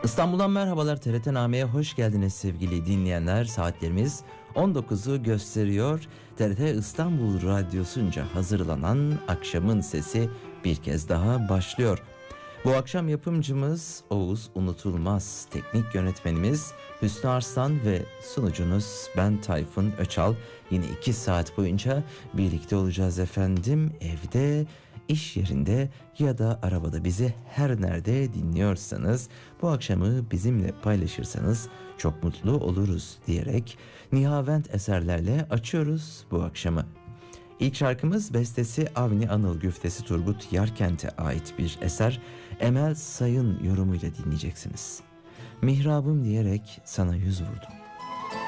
İstanbul'dan merhabalar, TRT Name'ye hoş geldiniz sevgili dinleyenler. Saatlerimiz 19'u gösteriyor. TRT İstanbul Radyosu'nca hazırlanan Akşamın Sesi bir kez daha başlıyor. Bu akşam yapımcımız Oğuz Unutulmaz, teknik yönetmenimiz Hüsnü Arslan ve sunucunuz ben Tayfun Öçal. Yine 2 saat boyunca birlikte olacağız efendim. Evde, iş yerinde ya da arabada bizi her nerede dinliyorsanız bu akşamı bizimle paylaşırsanız çok mutlu oluruz diyerek Nihavent eserlerle açıyoruz bu akşamı. İlk şarkımız bestesi Avni Anıl, güftesi Turgut Yarkent'e ait bir eser. Emel Sayın yorumuyla dinleyeceksiniz. Mihrabım diyerek sana yüz vurdum.